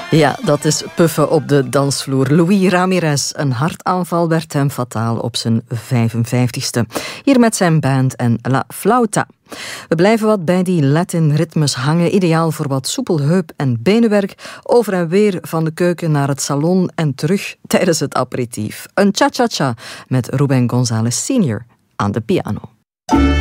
Ja, dat is puffen op de dansvloer. Luis Ramirez, een hartaanval werd hem fataal op zijn 55ste. Hier met zijn band en La Flauta. We blijven wat bij die Latin-ritmes hangen, ideaal voor wat soepel heup- en benenwerk, over en weer van de keuken naar het salon en terug tijdens het aperitief. Een cha-cha-cha met Rubén González Sr. aan de piano.